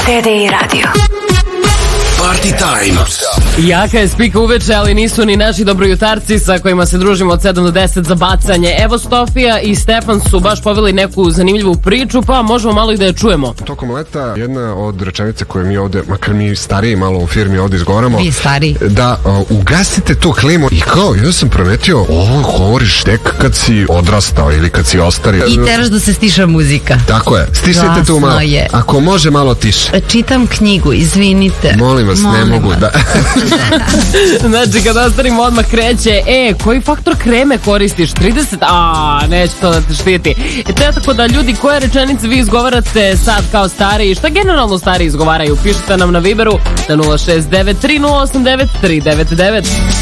TDI Radio. Party time. Jaka je spika uveče, ali nisu ni naši dobrojutarci sa kojima se družimo od 7 do 10 za bacanje. Evo, Stofija i Stefan su baš poveli neku zanimljivu priču, pa možemo malo i da je čujemo. Tokom leta jedna od rečenica koje mi ovde, makar mi stariji malo u firmi ovde izgovaramo, vi stariji, da ugasite tu klimu. I kao, ja sam primetio, ovo govoriš tek kad si odrastao ili kad si ostario. I teraš da se stiša muzika. Tako je, stišite tu malo. Je. Ako može malo tiše. Čitam knjigu, izvinite. Molim vas, ne mogu da... Znači, kad ostarim odmah kreće, koji faktor kreme koristiš? 30? Neće to da te štiti. Tako da, ljudi, koje rečenice vi izgovarate sad kao stariji? Šta generalno stariji izgovaraju? Pišite nam na Viberu na 069 3089 399.